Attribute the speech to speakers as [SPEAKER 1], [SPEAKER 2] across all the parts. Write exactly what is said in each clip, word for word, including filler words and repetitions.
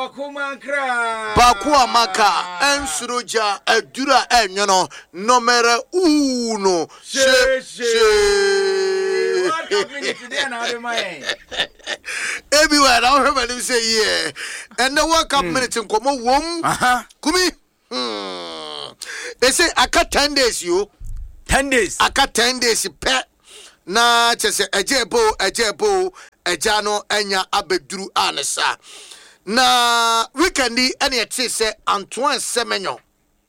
[SPEAKER 1] Bakua maka ensuroja edura enyono numero uno. She she. Everywhere I heard him say yeah. And the World Cup minutes in Como womb. Kumi. Hmm. They say I got ten days you.
[SPEAKER 2] Ten days.
[SPEAKER 1] I got ten days pet. Na chese ejebo ejebo ejano enya abeduru anesa. Na weekendi ene ete se Antoine Semenyo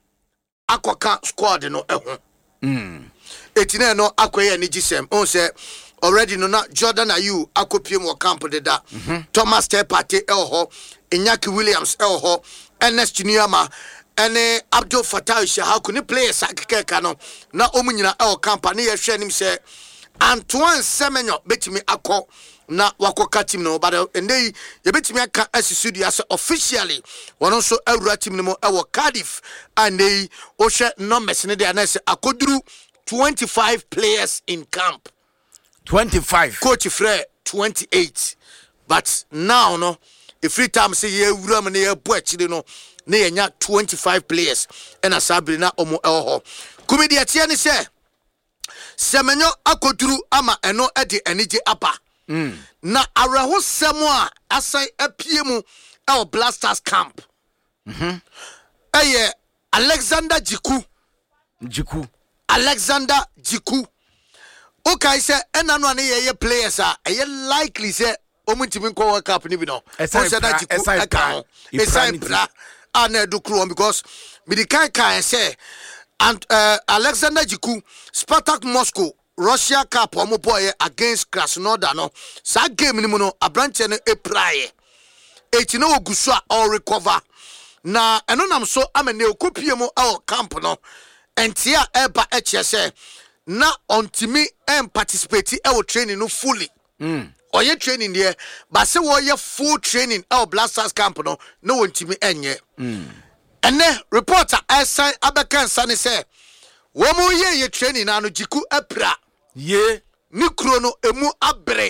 [SPEAKER 1] akoka squad no eho.
[SPEAKER 2] Mm.
[SPEAKER 1] Etine no akoye ni gisem. On say already no na Jordan Ayew akopiem wo camp de da.
[SPEAKER 2] Mm-hmm.
[SPEAKER 1] Thomas Tepate elho, Iñaki Williams elho, Ernest Nyama ene Abdul Fattah Shahaku ni players akeka no na omunyina el camp na ye hwe nim se Antoine Semenyo betimi akọ na wakoka team no but endey ye betimi aka asisudu as officially wono so awura team no mo e wo Cardiff and dey o hwe numbers ne dey na se akoduru twenty-five players in camp.
[SPEAKER 2] twenty-five.
[SPEAKER 1] Coach Fred twenty-eight. But now no if free time say ye wura me ye bo akire no na ye nya twenty-five players and asabri na omo elho. Kumidi atie ne se Semenyo akoduru ama eno ede enije apa.
[SPEAKER 2] Mm.
[SPEAKER 1] Na areho semo a asai apie mu e Blasters camp.
[SPEAKER 2] Mhm.
[SPEAKER 1] Eye Alexander Jiku.
[SPEAKER 2] Jiku.
[SPEAKER 1] Alexander Jiku. Okay say ena no ane ye players a eye likely say omutimi ko World Cup ni bi no.
[SPEAKER 2] Esai Jiku
[SPEAKER 1] eka. Esai bra ana edu kru because me di kan kan say and uh, Alexander Jiku, Spartak Moscow, Russia Cup, omo boy against Krasnodar no. Sa game ni mo no abranche no epraye. Eti no oguso a all recover. Na eno nam so amene okopie mo el camp no. Entia eba eche se na ontimi em participate e training no fully.
[SPEAKER 2] Mm.
[SPEAKER 1] Oye training there, but se wo ye full training e Blasters camp no, no ontimi enye.
[SPEAKER 2] Mm.
[SPEAKER 1] And then reporter Esai Abakan Sani say, Womo ye ye training anu Jiku epra.
[SPEAKER 2] Ye
[SPEAKER 1] Ni krono emu abre.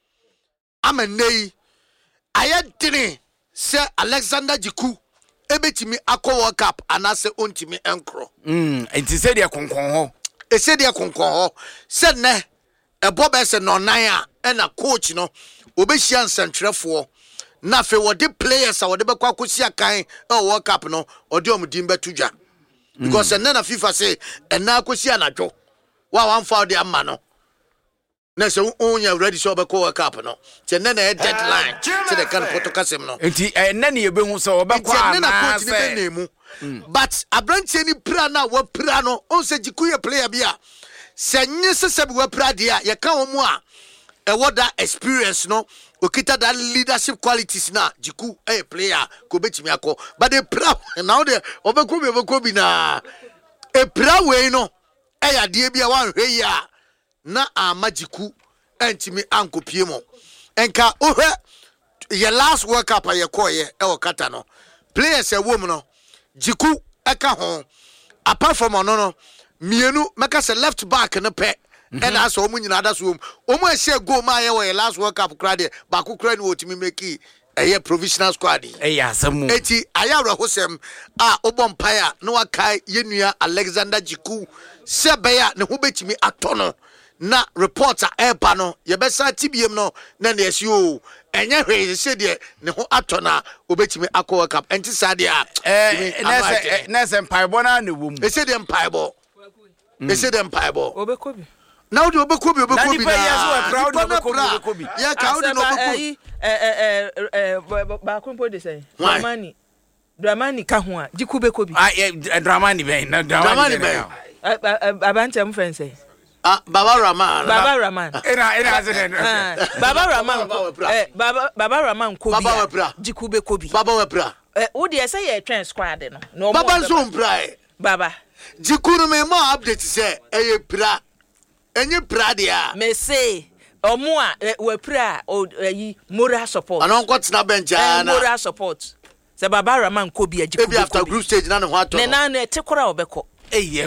[SPEAKER 1] Amenei. Ayadini say Alexander Jiku ebetimi akọ World Cup anase ontimi enkro.
[SPEAKER 2] Mm, enti se dia konkon ho.
[SPEAKER 1] E se dia konkon ho. Se ne ebo be se no nan a e na coach no obehia nsentwerefo. Na fe wode players a wode bekwa kosi akan e World Cup no ode omdim betudwa. Because mm. na FIFA say ena kosi anadwo. Wa wan fa ode amma no. Na se onya ready so be World Cup no. Te na na deadline. Te de kan potokasem no.
[SPEAKER 2] Enti ena ne yebehu so obekwa na say.
[SPEAKER 1] But abranche ni pra na wa pra no on se Jiku ye player bia. Se nye se bi wa pra dia ye ka omo a e woda experience no. Okita that leadership qualities na Jiku eh player ko betimi akọ but the pra now the obekobi obekobi na e pra we no eh ya de bia wan hwe ya na ama Jiku entimi ankopie mo enka ohwe ye last World Cup ye koye e okata no players e wom no Jiku eka ho apart from no no mienu meka se left back no pe. And as omu nyina ada so omu a share go ma ye we last World Cup crowd ba ku kra ni otimi make eh provisional squad
[SPEAKER 2] eh ya samu
[SPEAKER 1] eti ayawra hosem a obompaya na wakai yenua Alexander Jiku sebeya ne ho betimi atono na reporter eba no ye besa tibiem no na na esio enye hwe se de ne ho atona obetimi akọ World Cup enti sade a
[SPEAKER 2] eh na na se mpaibo na ne wom
[SPEAKER 1] e se de mpaibo e se de mpaibo
[SPEAKER 3] obekobi.
[SPEAKER 1] Now the Obekobi Obekobi
[SPEAKER 2] na proud Obekobi.
[SPEAKER 1] Yeah, crowd no Obekobi.
[SPEAKER 3] Eh eh eh ba kunpo de say. Dramani. Dramani ka ho a Jiku Bekobi.
[SPEAKER 2] Ah Dramani ben na Dramani ben.
[SPEAKER 3] Abante am friend say.
[SPEAKER 1] Ah Baba Rahman.
[SPEAKER 3] Baba Rahman.
[SPEAKER 2] Ina ina azene.
[SPEAKER 3] Baba Rahman. Eh Baba Baba Rahman ko bi.
[SPEAKER 1] Baba Wepra.
[SPEAKER 3] Jiku Bekobi.
[SPEAKER 1] Baba Wepra.
[SPEAKER 3] Eh wo de say ye train squad no. No
[SPEAKER 1] Baba so mprai.
[SPEAKER 3] Baba.
[SPEAKER 1] Jiku no me mo update say eh pra. Enye pradia
[SPEAKER 3] me say omo a we pra yi moral support
[SPEAKER 1] anon kwat na bench ana
[SPEAKER 3] moral support se Baba Rahman ko bi Jiku
[SPEAKER 1] maybe after group stage na ne ho ato
[SPEAKER 3] ne na na te kora obekọ
[SPEAKER 2] eh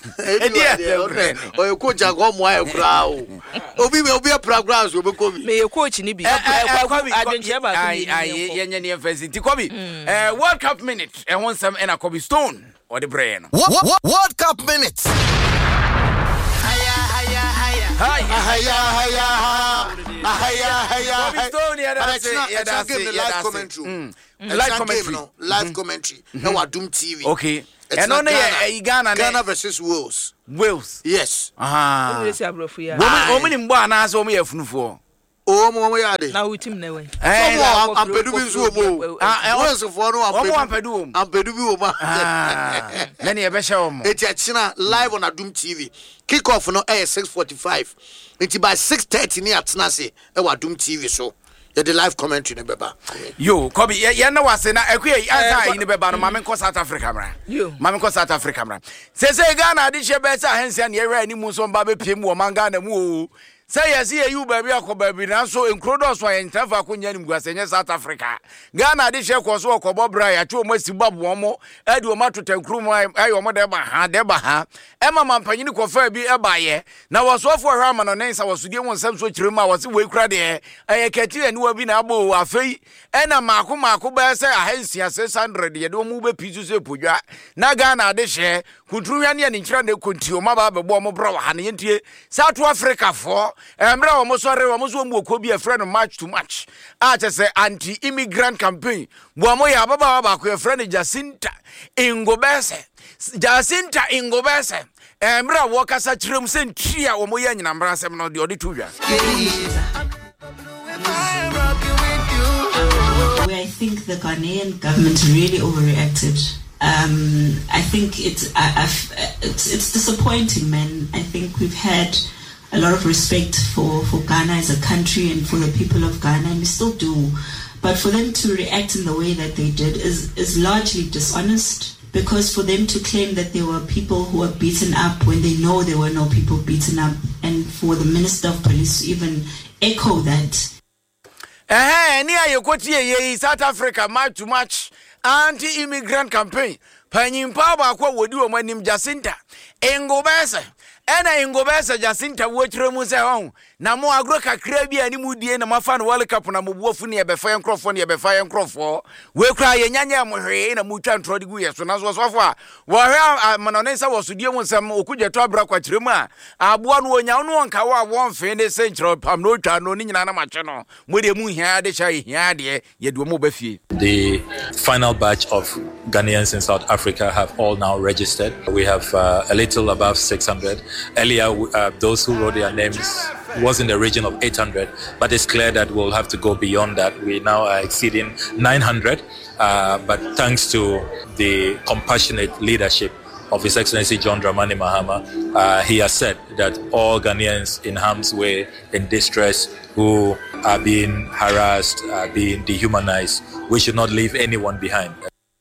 [SPEAKER 1] o ko jago mo aye kura o obi obi a programs we ko bi
[SPEAKER 3] me coach ni bi adwenche ba ko
[SPEAKER 2] ni ai yenye ne fancy ti ko bi eh World Cup minute e won some na Kobe Stone or the brain
[SPEAKER 4] World Cup minute
[SPEAKER 1] haya haya haya haya haya haya
[SPEAKER 2] Kobe Stone ya da say ya da say
[SPEAKER 1] live commentary live commentary live commentary na Wadum T V.
[SPEAKER 2] Okay. And on the Ghana
[SPEAKER 1] Ghana versus Wales.
[SPEAKER 2] Wales.
[SPEAKER 1] Yes.
[SPEAKER 2] Ah.
[SPEAKER 3] Women
[SPEAKER 2] women in boy na so me afunu
[SPEAKER 1] oh mo ya de.
[SPEAKER 3] Na utim na we.
[SPEAKER 1] Eh am pedu bi nso mo. Ah Wales for no am pedu. Am pedu bi wo ma.
[SPEAKER 2] Ah. Na ne e be hye wo.
[SPEAKER 1] Eti achina live on Adum T V. Kick off no eh six forty-five. Enti by six thirty ni atena se e Wadum T V so. Yeah, the live commentary ne beba.
[SPEAKER 2] Yo, Kobe, ya na wase na ekwe asa yi ne beba no mame ko South Africa mra.
[SPEAKER 3] Yo.
[SPEAKER 2] Mame ko South Africa mra. Se se Ghana adi hye be sa hensia ne yera ani mu so mba be piem wo manga na mu o. Say yes ye you baby akoba bi na so enkrodo so yen tafa ko nya ni guasenye South Africa. Ghana adi hye ko so okobo bra ya twa mo sibabo mo adi o matota nkru mo ayo mo de ba ha de ba ha. E ma mampanyi ni ko fa bi e ba ye. Na wo so fo hwa ma no nensa wo so die won sam so kirema wo se we kura de e kati ani wa bi na abo afei e na mako mako ba se ahansia six hundred ye de mo be pisu se podwa. Na Ghana adi hye kuntru hwa ne ni kira ne konti o ma ba be bo mo bra wa ha ne yentie South Africa fo Embra wa mosore wa mozo mu okobi a friend match to match. A che say anti immigrant campaign. Bo mo ya baba ba ko friend Jacinta Ingobese. Jacinta Ingobese. Embra wo kasa kirem se ntria wo mo ya nyina mbra sem no de odi tuwa.
[SPEAKER 5] I think the Ghanaian government really overreacted. Um, I think it's, I, I've, it's it's disappointing, man. I think we've had a lot of respect for, for Ghana as a country and for the people of Ghana, and we still do. But for them to react in the way that they did is, is largely dishonest, because for them to claim that there were people who were beaten up when they know there were no people beaten up, and for the Minister of Police to even echo that.
[SPEAKER 2] Eh, ni ayekoti ye South Africa match to match anti-immigrant campaign. Panyimpa ba kwa wodi o manim Jacinta Ingobese. Ena Ingobese Jacinta wochire mu se hon na mo agro kakra bi ani mu die na mafa no World Cup na mo buofu ne be fa enkrofo ne be fa enkrofo we kra ye nyanya mo hwe na mu twa ntro de gu yeso na so sofo a wo hwe manonensa wo so die mu nsem okugye to abra kwakire mu a abo no onya no onka wo a wo mfe ne se ntro pam no twa no ni nyina na mache no mo de mu hia de cha hia de ye de mo ba fie.
[SPEAKER 6] The final batch of Ghanaians in South Africa have all now registered. We have uh, a little above six hundred. Earlier, uh, those who wrote their names was in the region of eight hundred, but it's clear that we'll have to go beyond that. We now are exceeding nine hundred, uh, but thanks to the compassionate leadership of His Excellency John Dramani Mahama, uh, he has said that all Ghanaians in harm's way, in distress, who are being harassed, are being dehumanized, we should not leave anyone behind.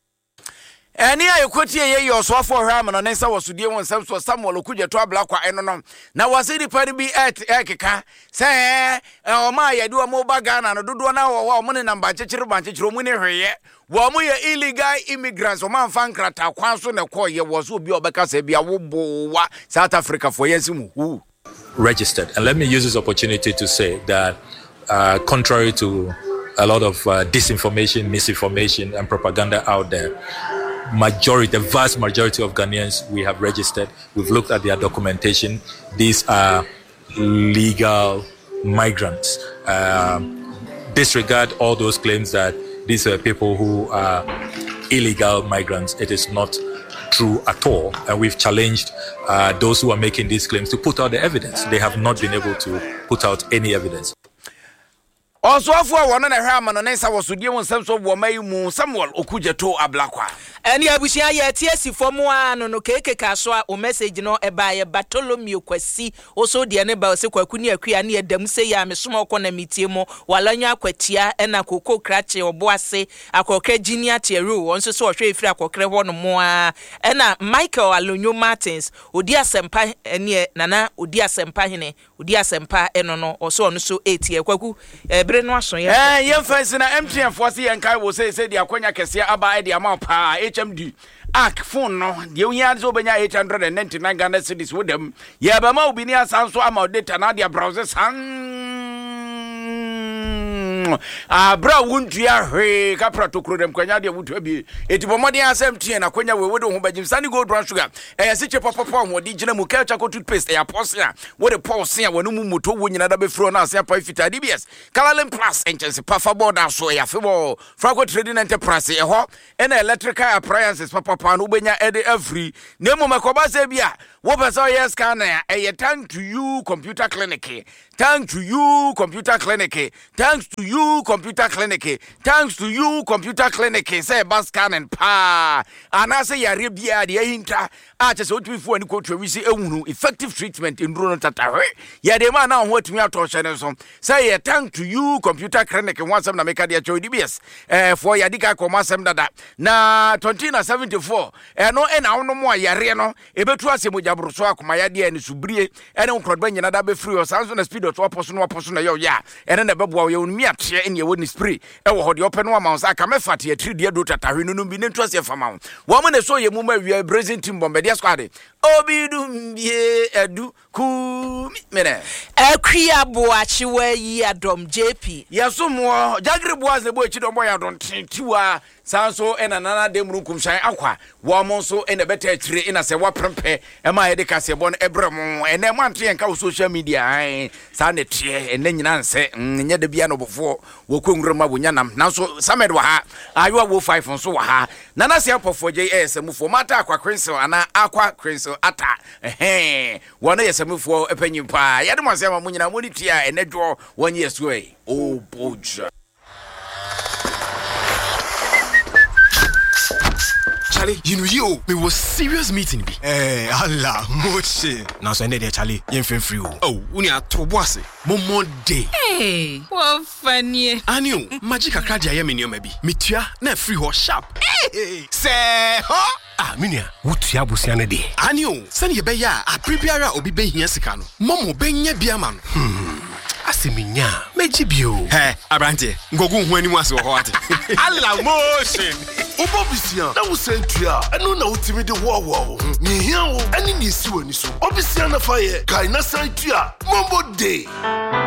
[SPEAKER 2] Eni ayekoti ye ye osofo hwa ma no nsa wasudie won sam so Samuel okuje to abla kwa eno no na wasiri pari bi et ekeka se o ma ye do mo ba Ghana no dodo na wo wo mo ne namba chechire ban chechire mo ne hweye wo mo ye illegal immigrants o man fan krata kwan so ne ko ye wo so bi obeka se bia wo bowa South Africa for yensimu who
[SPEAKER 6] registered. And let me use this opportunity to say that uh, contrary to a lot of uh, disinformation, misinformation and propaganda out there, majority, the vast majority of Ghanaians we have registered. We've looked at their documentation. These are legal migrants. Um, disregard all those claims that these are people who are illegal migrants. It is not true at all. And we've challenged uh, those who are making these claims to put out the evidence. They have not been able to put out any evidence.
[SPEAKER 2] Also, for one and a half, and I was doing some sort of way mu Samuel okuje to ablakwa.
[SPEAKER 3] And ya bushia ye tiesi for mo no no keke kaswa o message no e ba ye Bartholomew Kwasi also de ne ba se kwaku ne akua ne edam se ya me somo ko na mitie mo walanya akwatia e na koko krache obo ase akokra junior teru wonso so ohwe efiri akokra ho no mo a e na Michael Alonyo Martins odi asempa ne nana odi asempa hene odi asempa eno no oso no so etie kwaku e no aso ye
[SPEAKER 2] eh ye fancy na M T N for se yan kai wo say say dia kwanya kese aba e dia ma pa H M D Arc phone no the only answer obenya eight hundred ninety-nine Ghana cedis with them ya ba ma obi ni asan so ama data na dia browser san abra wuntua hwe ka protocol dem kwanya dia wutu abi etibo modern asem tie na kwanya we wodo ho bagim sani gold brown sugar eh se che papa papa ho di gina mu ka cha ko toothpaste ya posia wo de pause ya wonu mu moto wo nyina da be fro na ase pa fita D B S Calalem Plus enchese pafa board aso ya febo Franco Trading Enterprise e ho ena electrical appliances papa pa no benya e de every nemo makoba se bia wo pesa yes scanner e thank to you computer clinic thank to you computer clinic thanks to you computer clinic thanks to you computer clinic say bas scan pa ana say yare bia de hinta a che se otumi fu ani ko twisi ehunu effective treatment in rural tatahwe ya de ma na ho atumi atoshe ne so say thank to you computer clinic wansam na meka de cho D B S eh for ya dika ko masem dada na twenty seventy-four eh no e na wono mo yare no e betu asemo jabroso akoma ya de ani subrie e ne nkrodba nyina da be free o sanso na speed to oposo no oposo na yo ya e ne bebo ye onmi ate e ne woni spray e wo ho de open no ma nsa ka mefate ya tri de do tatahwe no no bi ne ntu ase fama wo mo ne so ye mu ma wi brazil team bombe de squad obi dum ye edu ku mene
[SPEAKER 3] akria boachi wa yi adom J P
[SPEAKER 2] yeso mo jagre boaz ne bo echi do mo ya don tiwa sanso ena nana demru kumshan akwa wo mo so ena beta tire ena se wa prempe e ma ye de kase bon ebrem ena mo ante enka social media ai sa ne tie ena nyina nse nya de bia no bofo wo konwura ma bonya nam nanso samed wa ha ayo wo five nso wa ha nana se apofo J S mufo mata akwa Crimson ana akwa Crimson ata eh wona yesemufo epanyimpa yade mo se ma munyina mo ni tia ena dwo wonye yesu e o boja
[SPEAKER 7] Charlie, you know you, me was serious meeting be.
[SPEAKER 4] Eh, Allah, moche. Now so there, Charlie, you feel free.
[SPEAKER 7] Oh, uni a tobwase. Momo day.
[SPEAKER 8] Hey, what funny.
[SPEAKER 7] Anio, magic a crowd ya me maybe. Mitua na free ho sharp.
[SPEAKER 4] Hey, say, huh?
[SPEAKER 7] Ah, minia, what ya busiane de. Anio, send ye be ya, a prepare obi be here sikano. Momo be nye biaman. Hmm. Asiminya, mejibio.
[SPEAKER 4] Hey, Abrante, ngogu hu animu ase ho ate.
[SPEAKER 7] Allah motion.
[SPEAKER 9] Obobisia, na wo sentua, eno na utimi de wo wo. Ni hia wo, ani ni si wani so. Obisia na fa ye, kai na sentua, mombo day.